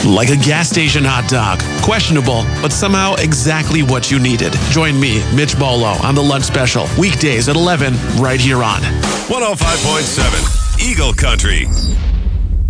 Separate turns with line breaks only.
Like a gas station hot dog. Questionable, but somehow exactly what you needed. Join me, Mitch Bolo, on The Lunch Special. Weekdays at 11, right here on
105.7 Eagle Country.